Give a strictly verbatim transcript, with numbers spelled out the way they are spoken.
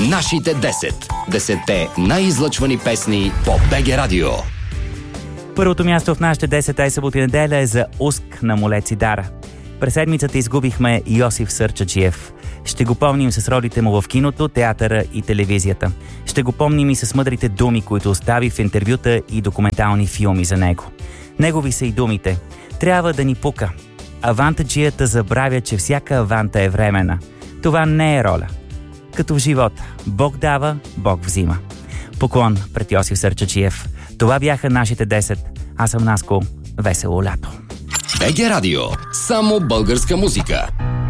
Нашите десет. Десетте най-излъчвани песни по БГ Радио. Първото място в нашите десет ай събота и неделя е за Уск на Молеци Дара. През седмицата изгубихме Йосиф Сърчаджиев. Ще го помним с родите му в киното, театъра и телевизията. Ще го помним и с мъдрите думи, които остави в интервюта и документални филми за него. Негови са и думите: трябва да ни пука. Авантаджията забравя, че всяка аванта е временна. Това не е роля. Като в живота. Бог дава, Бог взима. Поклон пред Йосиф Сърчаджиев. Това бяха нашите десет. Аз съм Наско. Весело лято. БГ Радио. Само българска музика.